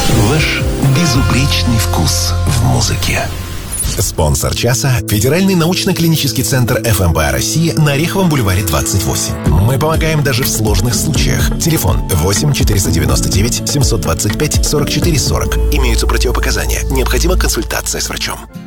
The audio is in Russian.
Ваш безупречный вкус в музыке. Спонсор часа – Федеральный научно-клинический центр ФМБА России на Ореховом бульваре 28. Мы помогаем даже в сложных случаях. Телефон 8 499 725 44 40. Имеются противопоказания. Необходима консультация с врачом.